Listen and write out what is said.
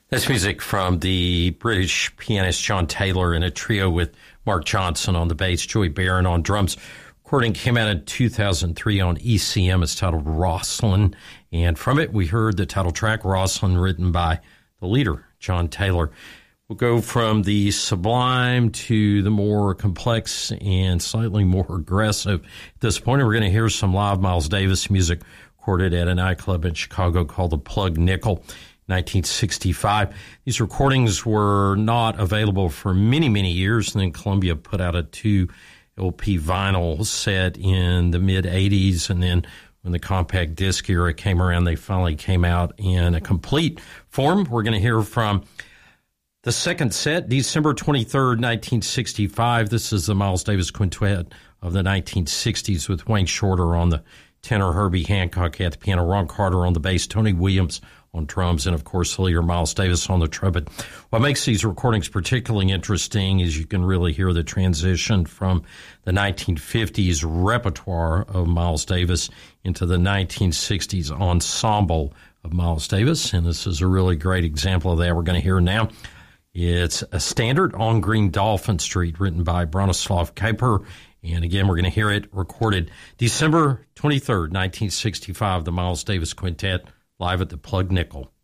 That's music from the British pianist John Taylor in a trio with Mark Johnson on the bass, Joey Barron on drums. Recording came out in 2003 on ECM. It's titled Rosslyn. And from it, we heard the title track, Rosslyn, written by the leader, John Taylor. We'll go from the sublime to the more complex and slightly more aggressive. At this point, we're going to hear some live Miles Davis music recorded at a nightclub in Chicago called the Plug Nickel. 1965. These recordings were not available for many, many years, and then Columbia put out a 2 LP vinyl set in the mid-'80s, and then when the compact disc era came around, they finally came out in a complete form. We're going to hear from the second set, December 23rd, 1965. This is the Miles Davis Quintet of the 1960s with Wayne Shorter on the tenor, Herbie Hancock at the piano, Ron Carter on the bass, Tony Williams on drums, and of course the leader Miles Davis on the trumpet. What makes these recordings particularly interesting is you can really hear the transition from the 1950s repertoire of Miles Davis into the 1960s ensemble of Miles Davis, and this is a really great example of that we're going to hear now. It's a standard, On Green Dolphin Street, written by Bronislaw Kaper, and again we're going to hear it recorded December 23rd, 1965, the Miles Davis Quintet, live at the Plug Nickel.